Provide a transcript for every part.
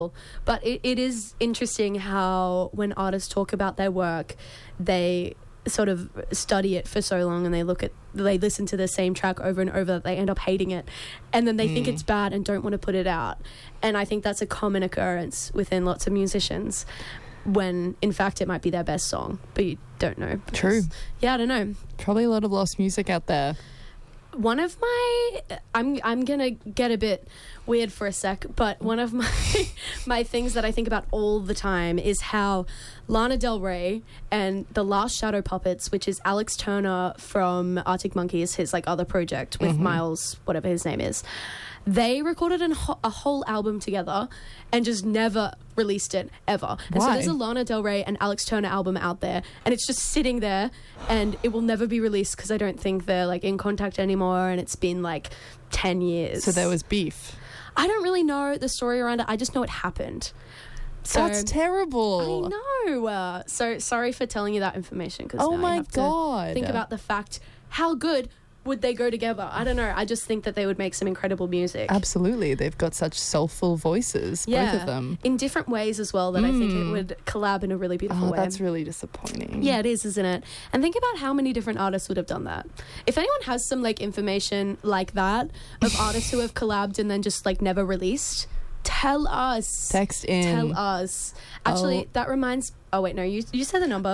But it is interesting how when artists talk about their work, they sort of study it for so long and they listen to the same track over and over that they end up hating it, and then they think it's bad and don't want to put it out. And I think that's a common occurrence within lots of musicians, when in fact it might be their best song, but you don't know. True. Yeah, I don't know. Probably a lot of lost music out there. One of my, I'm gonna get a bit weird for a sec, but one of my things that I think about all the time is how Lana Del Rey and the Last Shadow Puppets, which is Alex Turner from Arctic Monkeys, his like other project with Miles, whatever his name is, they recorded a whole album together and just never released it ever. And so there's a Lana Del Rey and Alex Turner album out there, and it's just sitting there, and it will never be released because I don't think they're like in contact anymore, and it's been like 10 years. So there was beef. I don't really know the story around it. I just know it happened. So, that's terrible. I know. So sorry for telling you that information. Because oh now my you have God. to think about the fact, how good would they go together? I don't know. I just think that they would make some incredible music. Absolutely. They've got such soulful voices, both of them. In different ways as well, that I think it would collab in a really beautiful way. That's really disappointing. Yeah, it is, isn't it? And think about how many different artists would have done that. If anyone has some like information like that of artists who have collabed and then just like never released, tell us. Text in. Tell us. Actually, that reminds... Oh, wait, no, you said the number.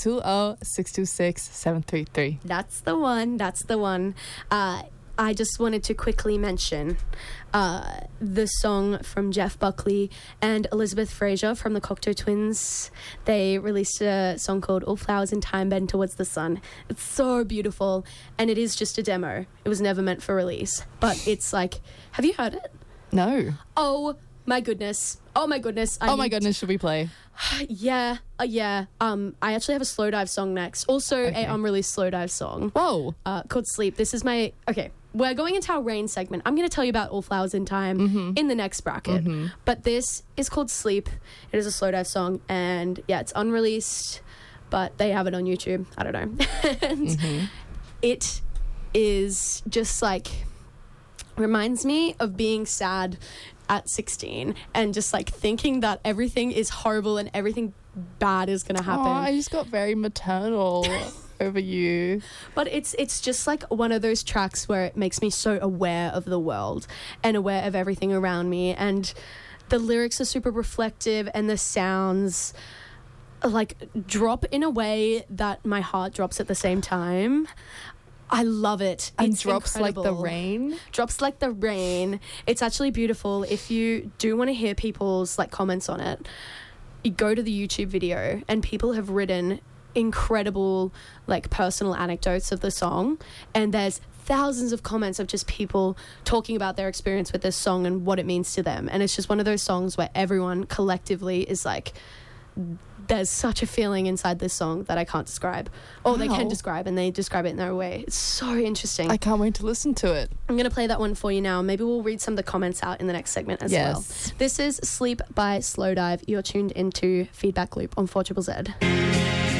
0420-626-733. That's the one. That's the one. I just wanted to quickly mention the song from Jeff Buckley and Elizabeth Fraser from the Cocteau Twins. They released a song called All Flowers in Time Bend Towards the Sun. It's so beautiful, and it is just a demo. It was never meant for release. But it's like... Have you heard it? No. Oh, my goodness. Oh, my goodness. Should we play? Yeah. I actually have a Slow Dive song next. Also, a unreleased Slow Dive song. Whoa. Called Sleep. This is my... Okay, we're going into our rain segment. I'm going to tell you about All Flowers in Time in the next bracket. But this is called Sleep. It is a Slow Dive song. And, yeah, it's unreleased, but they have it on YouTube. I don't know. And it is just, like... reminds me of being sad at 16 and just like thinking that everything is horrible and everything bad is gonna happen. Oh, I just got very maternal over you. But it's just like one of those tracks where it makes me so aware of the world and aware of everything around me, and the lyrics are super reflective and the sounds like drop in a way that my heart drops at the same time. I love it. And it's drops incredible. like the rain. Drops like the rain. It's actually beautiful. If you do want to hear people's like comments on it, you go to the YouTube video and people have written incredible like personal anecdotes of the song, and there's thousands of comments of just people talking about their experience with this song and what it means to them. And it's just one of those songs where everyone collectively is like, there's such a feeling inside this song that I can't describe. Or they can describe, and they describe it in their way. It's so interesting. I can't wait to listen to it. I'm going to play that one for you now. Maybe we'll read some of the comments out in the next segment as well. This is Sleep by Slow Dive. You're tuned into Feedback Loop on 4ZZZ.